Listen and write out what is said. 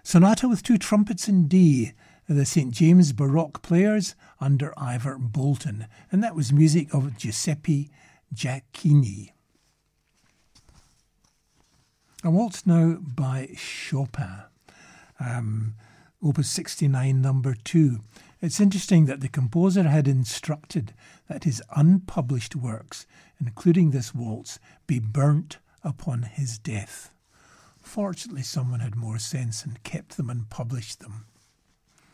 Sonata with two trumpets in D, the St. James Baroque Players under Ivor Bolton, and that was music of Giuseppe Giacchini. A waltz now by Chopin, Opus 69, number 2. It's interesting that the composer had instructed that his unpublished works, including this waltz, be burnt upon his death. Fortunately, someone had more sense and kept them and published them.